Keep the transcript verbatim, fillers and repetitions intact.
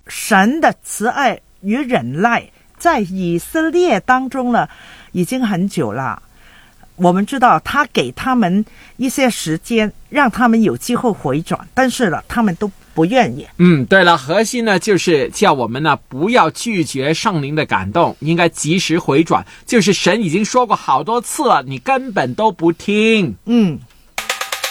神的慈爱与忍耐在以色列当中呢已经很久了。我们知道他给他们一些时间让他们有机会回转，但是呢他们都不愿意。 嗯，对了，核心呢就是叫我们呢不要拒绝圣灵的感动，应该及时回转。就是神已经说过好多次了，你根本都不听。 嗯，